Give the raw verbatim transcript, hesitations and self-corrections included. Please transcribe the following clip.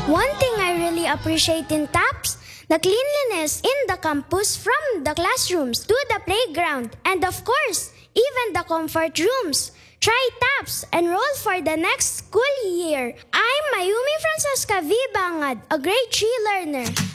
One thing I really appreciate in TAPS, the cleanliness in the campus from the classrooms to the playground, and of course, even the comfort rooms. Try TAPS, enroll for the next school year. I'm Mayumi Francesca V. Bangad, a grade three learner.